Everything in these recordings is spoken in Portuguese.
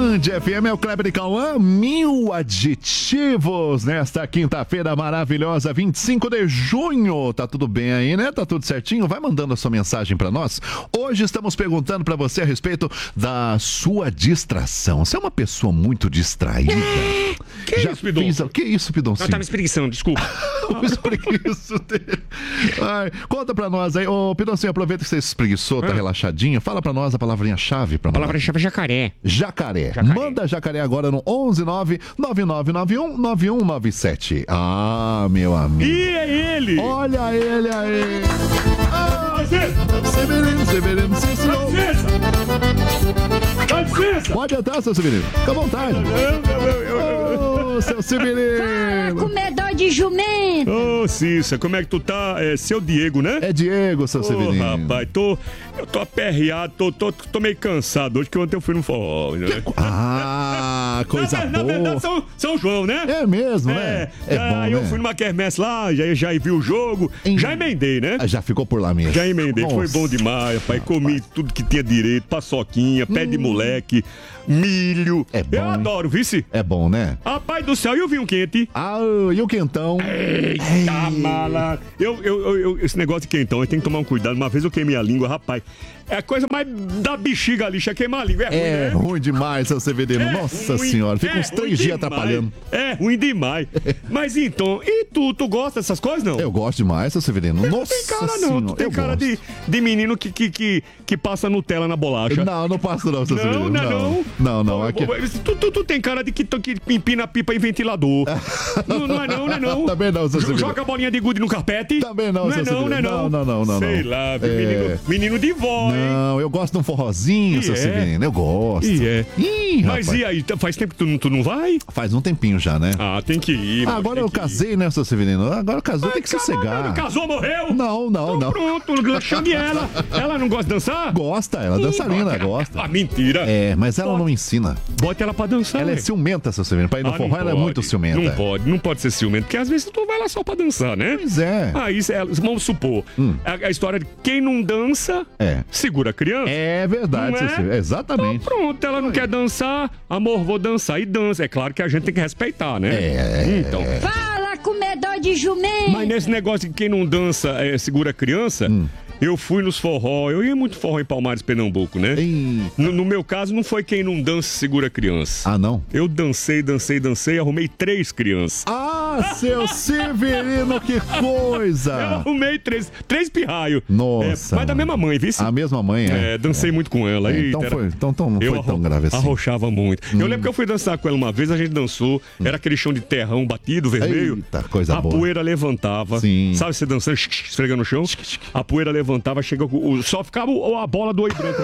Band FM, é o Kleber e Cauã, 1000 adjetivos nesta quinta-feira maravilhosa, 25 de junho. Tá tudo bem aí, né? Tá tudo certinho? Vai mandando a sua mensagem pra nós. Hoje estamos perguntando pra você a respeito da sua distração. Você é uma pessoa muito distraída? Que isso, Pidon? Que isso, Pidon? Eu tava espreguiçando, desculpa. O espreguiço dele. Ai, conta pra nós aí. Ô, Pidoncinho, aproveita que você espreguiçou, tá relaxadinho. Fala pra nós a palavrinha-chave. A palavra-chave é jacaré. Jacaré. Manda jacaré agora no 119-9991-9197. Ah, meu amigo. E é ele! Olha ele aí. Severino, sim, senhor. Dá licença! Pode entrar, seu Severino. Fica à vontade. Ô, seu Severino. Comedor de jumento. Ô, Cissa, como é que tu tá? É seu Diego, né? É Diego, seu Severino. Rapaz, eu tô aperreado, tô meio cansado hoje, que ontem eu fui no forró, né? Ah, coisa boa. Na verdade, São João, né? É mesmo, né? É bom, aí eu né? fui numa quermesse lá, já vi o jogo, já emendei, né? Já ficou por lá mesmo. Já emendei, Nossa. foi bom demais, rapaz. Comi tudo que tinha direito, paçoquinha, pé de moleque, milho. É bom, eu adoro, vice. É bom, né? Rapaz do céu, e o vinho quente? Ah, e o quentão? Eita, mala. Esse negócio de quentão, eu tenho que tomar um cuidado. Uma vez eu queimei a língua, rapaz. É a coisa mais da bexiga ali, já queimar a língua. É ruim, né? ruim demais, seu Severino. Nossa senhora, fica uns 3 dias atrapalhando. É ruim demais. Mas então, e tu gosta dessas coisas, não? Eu gosto demais, seu Severino. Nossa Tem cara, senhora, não. Tu tem eu cara gosto. de menino que passa Nutella na bolacha. Não passo não, seu Severino. Não. Aqui... Tu tem cara de que empina a pipa em ventilador. não é não. Também não, seu Severino. Joga a bolinha de gude no carpete. Também não, seu Severino. Não. Sei lá, menino de vó, hein? Não, eu gosto de um forrozinho, seu Severino. Eu gosto. Ih, Mas rapaz. e aí, faz tempo que tu não vai? Faz um tempinho já, né? Ah, tem que ir. Agora eu casei, né, seu Severino? Agora casou, tem que sossegar. Casou, morreu? Não. Então pronto, chame ela. Ela não gosta de dançar? Gosta, ela é dançarina, gosta. Ah, mentira. É, mas ela não ensina. Bota ela pra dançar. Ela é ué. ciumenta, seu Severino. Pra ir no forró, ela é muito ciumenta. Não pode ser ciumento, porque às vezes tu vai lá só pra dançar, né? Pois é. Aí, vamos supor, a história de quem não dança, segura a criança. É verdade, Não seu é? Severino. Exatamente. Então, pronto, ela não quer dançar, amor, vou dançar e dança. É claro que a gente tem que respeitar, né? Então. Fala, comedor de jumento. Mas nesse negócio de quem não dança segura a criança, eu fui nos forró, eu ia muito forró em Palmares, Pernambuco, né? No meu caso, não foi quem não dança segura a criança. Ah, não? Eu dancei, arrumei 3 crianças. Ah, seu Severino, que coisa! Eu arrumei 3 pirraios. Nossa. Mas da mesma mãe, viu? A mesma mãe, dancei muito com ela. Então Eita, não foi tão grave assim. Arrochava muito. Eu lembro que eu fui dançar com ela uma vez, a gente dançou, era aquele chão de terrão batido, vermelho. Eita, coisa a boa. poeira levantava. Sim. Sabe você dançando, esfregando no chão? A poeira levantava, só ficava a bola do oi branco.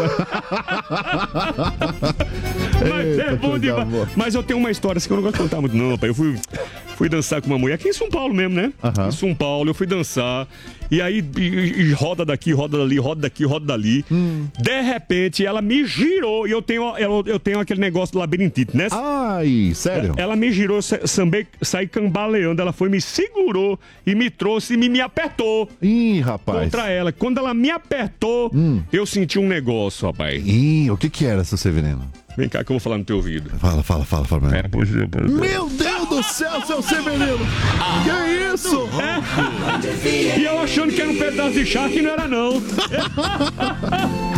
Mas Eita, é bom coisa demais. boa. Mas eu tenho uma história assim que eu não gosto de contar muito, não, rapaz. Eu fui dançar com uma mulher aqui em São Paulo mesmo, né? Em São Paulo, eu fui dançar. E aí, roda daqui, roda dali, roda daqui, roda dali. De repente, ela me girou. E eu tenho aquele negócio do labirintite, né? Ai, sério? Ela me girou, saí cambaleando. Ela foi, me segurou e me trouxe e me apertou. Ih, rapaz. Contra ela. Quando ela me apertou, eu senti um negócio, rapaz. Ih, o que era, seu Severino? Vem cá que eu vou falar no teu ouvido. Fala. Meu Meu Deus do céu, seu Severino! Que isso? E eu achando que era um pedaço de charque e não era, não.